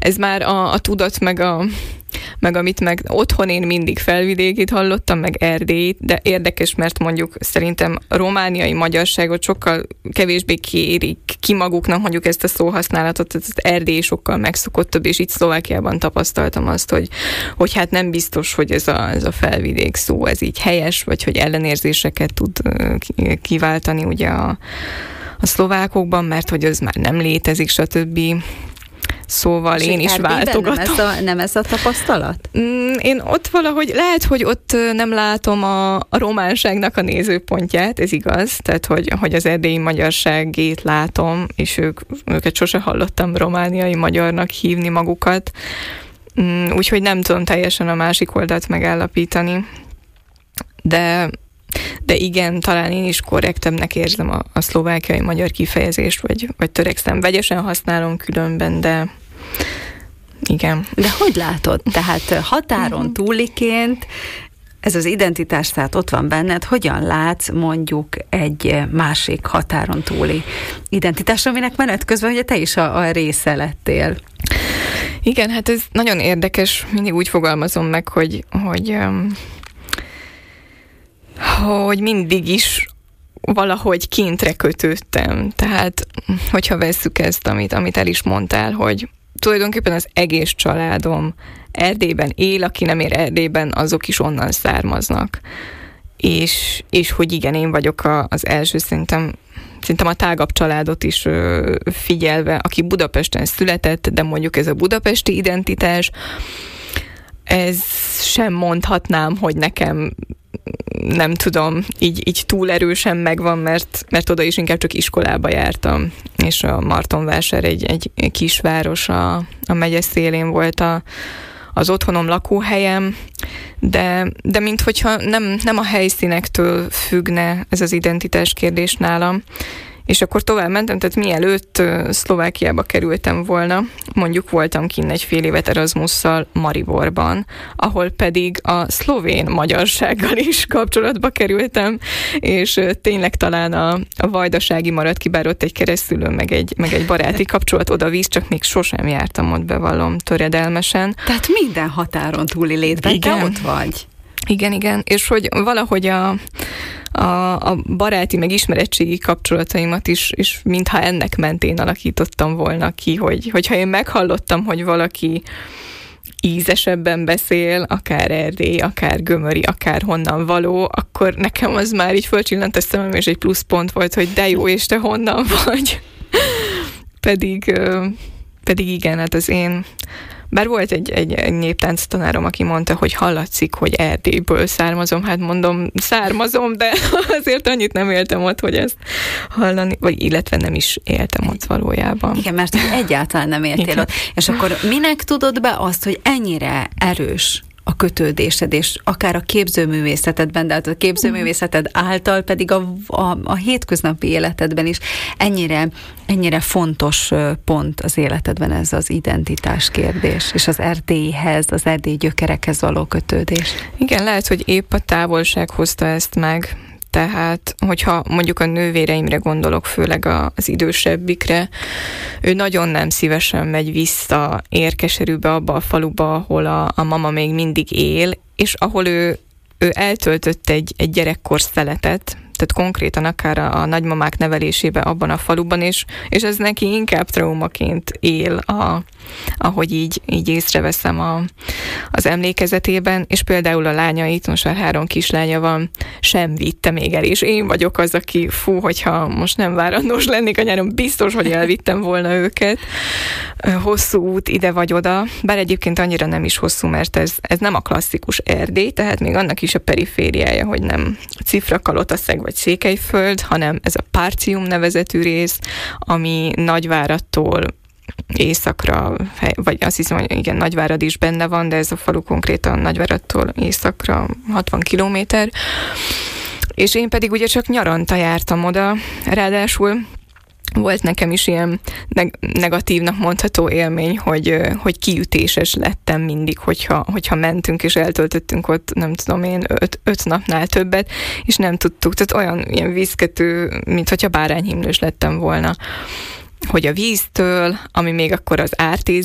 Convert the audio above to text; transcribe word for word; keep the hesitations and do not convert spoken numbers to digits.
ez már a, a tudat, meg, a, meg amit meg otthon én mindig Felvidékit hallottam, meg Erdélyt, de érdekes, mert mondjuk szerintem a romániai magyarságot sokkal kevésbé kérik ki maguknak mondjuk ezt a szóhasználatot, az Erdély sokkal megszokottabb, és itt Szlovákiában tapasztaltam azt, hogy, hogy hát nem biztos, hogy ez a, ez a Felvidék szó, ez így helyes, vagy hogy ellenérzéseket tud kiváltani ugye a, a szlovákokban, mert hogy az már nem létezik, stb. Szóval én is váltogatom. Nem ez, a, nem ez a tapasztalat? Én ott valahogy, lehet, hogy ott nem látom a, a románságnak a nézőpontját, ez igaz, tehát hogy, hogy az erdélyi magyarságét látom, és ők, őket sose hallottam romániai magyarnak hívni magukat, úgyhogy nem tudom teljesen a másik oldalt megállapítani, de De igen, talán én is korrektebbnek érzem a, a szlovákiai magyar kifejezést, vagy, vagy törekszem. Vegyesen használom különben, de igen. De hogy látod? Tehát határon túliként ez az identitás, tehát ott van benned, hogyan látsz mondjuk egy másik határon túli identitás, aminek menet közben ugye te is a, a része lettél? Igen, hát ez nagyon érdekes, mindig úgy fogalmazom meg, hogy, hogy um, hogy mindig is valahogy kintre kötődtem. Tehát, hogyha vesszük ezt, amit, amit el is mondtál, hogy tulajdonképpen az egész családom Erdélyben él, aki nem él Erdélyben, azok is onnan származnak. És, és hogy igen, én vagyok a, az első, szerintem, szerintem a tágabb családot is ö, figyelve, aki Budapesten született, de mondjuk ez a budapesti identitás, ez sem mondhatnám, hogy nekem nem tudom, így, így túl erősen megvan, mert, mert oda is inkább csak iskolába jártam, és a Martonvásár egy, egy kisváros, a, a megye szélén volt a, az otthonom, lakóhelyem, de, de minthogyha nem, nem a helyszínektől függne ez az identitás kérdés nálam, és akkor tovább mentem, tehát mielőtt Szlovákiába kerültem volna, mondjuk voltam kinn egy fél évet Erasmusszal Mariborban, ahol pedig a szlovén magyarsággal is kapcsolatba kerültem, és tényleg talán a, a vajdasági maradt ki, bár ott egy keresztülő, meg egy, meg egy baráti kapcsolat oda-víz, csak még sosem jártam ott, bevallom töredelmesen. Tehát minden határon túli létben te ott vagy. Igen, igen, és hogy valahogy a A, a baráti, meg ismeretségi kapcsolataimat is, is mintha ennek mentén alakítottam volna ki, hogy, hogyha én meghallottam, hogy valaki ízesebben beszél, akár Erdély, akár Gömöri, akár honnan való, akkor nekem az már így fölcsillant a szemem, és egy pluszpont volt, hogy de jó, és te honnan vagy. pedig, pedig igen, hát az én... Bár volt egy, egy, egy néptánc tanárom, aki mondta, hogy hallatszik, hogy Erdélyből származom. Hát mondom, származom, de azért annyit nem éltem ott, hogy ezt hallani, vagy illetve nem is éltem ott valójában. Igen, mert egyáltalán nem éltél Igen. ott. És akkor minek tudod be azt, hogy ennyire erős a kötődésed, és akár a képzőművészetedben, de hát a képzőművészeted által pedig a, a, a hétköznapi életedben is ennyire, ennyire fontos pont az életedben ez az identitás kérdés, és az Erdélyhez, az erdélyi gyökerekhez való kötődés. Igen, lehet, hogy épp a távolság hozta ezt meg. Tehát, hogyha mondjuk a nővéreimre gondolok, főleg az idősebbikre, ő nagyon nem szívesen megy vissza Érkeserűbe, abba a faluba, ahol a, a mama még mindig él, és ahol ő, ő eltöltött egy, egy gyerekkor szeletet, tehát konkrétan akár a, a nagymamák nevelésébe abban a faluban, és, és ez neki inkább traumaként él, a, ahogy így, így észreveszem a, az emlékezetében, és például a lányait, most már három kislánya van, sem vitte még el, és én vagyok az, aki fú, hogyha most nem várandós lennék a nyáron, biztos, hogy elvittem volna őket. Hosszú út ide vagy oda, bár egyébként annyira nem is hosszú, mert ez, ez nem a klasszikus Erdély, tehát még annak is a perifériája, hogy nem Cifra, Kalotaszeg vagy Székelyföld, hanem ez a Párcium nevezetű rész, ami Nagyváradtól északra, vagy azt hiszem, hogy igen, Nagyvárad is benne van, de ez a falu konkrétan Nagyváradtól északra hatvan kilométer. És én pedig ugye csak nyaranta jártam oda, ráadásul volt nekem is ilyen neg- negatívnak mondható élmény, hogy, hogy kiütéses lettem mindig, hogyha, hogyha mentünk és eltöltöttünk ott, nem tudom én, öt, öt napnál többet, és nem tudtuk, tehát olyan ilyen vízkető, mint hogyha bárányhimlős lettem volna, hogy a víztől, ami még akkor az ártéz